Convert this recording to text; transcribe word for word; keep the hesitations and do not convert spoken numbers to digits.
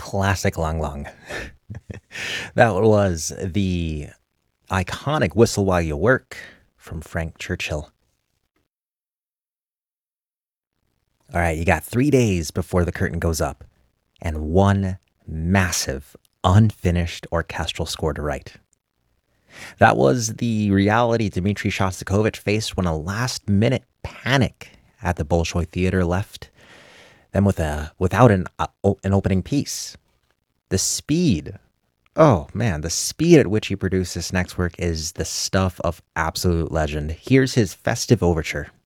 Classic Lang Lang. That was the iconic Whistle While You Work from Frank Churchill. All right, you got three days before the curtain goes up and one massive, unfinished orchestral score to write. That was the reality Dmitri Shostakovich faced when a last minute panic at the Bolshoi Theater left them with a, without an, uh, an opening piece. The speed, oh man, the speed at which he produced this next work is the stuff of absolute legend. Here's his festive overture.